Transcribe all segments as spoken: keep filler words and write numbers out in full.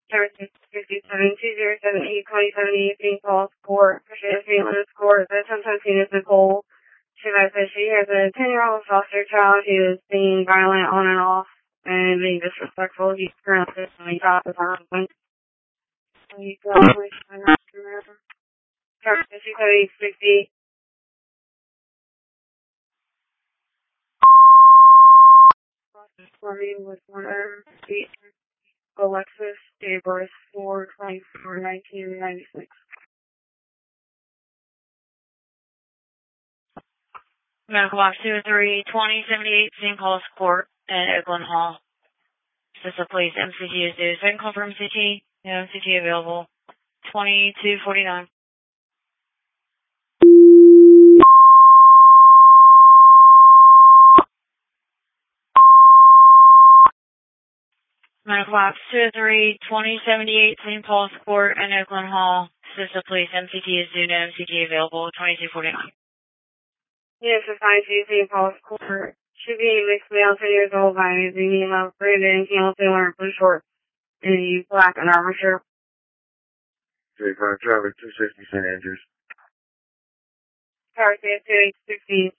Services fifty-seven two zero seven eight twenty seventy Saint Paul Score, Saint Louis Score, the sometimes seen as Nicole. She advised that she has a ten-year-old foster child who is being violent on and off and being disrespectful. He's currently sitting top with her husband. He's probably trying to remember. Services fifty-seven eight sixty. Starting with one other seat. Alexis Dabris, four twenty-four nineteen ninety-six. Medical box two three twenty seventy-eight Saint Paul's Court in Oakland Hall. Cecil, please. M C T is due. Second call for M C T. No M C T available. twenty-two forty-nine. Medical box two three twenty seventy-eight Saint Paul's Court in Oakland Hall. Cecil, please. M C T is due. No M C T available. twenty-two forty-nine. Yes, it's nine two Saint Paul's Court. Should be mixed male, ten years old, by the name of Brandon Hamilton, wearing blue shorts and a black and armor shirt. J five traffic two sixty Saint Andrews. Tower two eight sixty.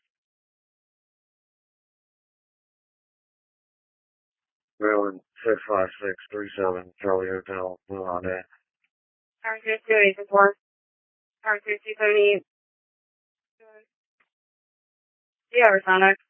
Maryland six five six three seven Charlie Hotel, Blue Honda. Tower two eight four. Tower two seventy-eight. Do you have a Sonic?